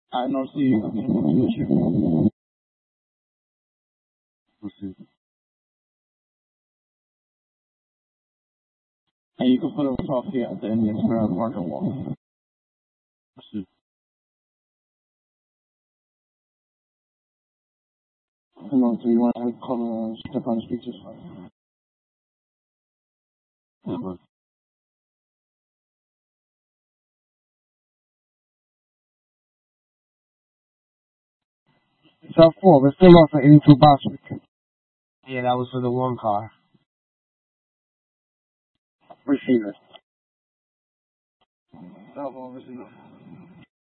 I don't see you. And you can put a coffee at the Indian parking lot. Hello, do you want to call step on the speakers? It's up 4, we're still off at 82 Boswick. Yeah, that was for the one car. Receiver. Cell phone receiver.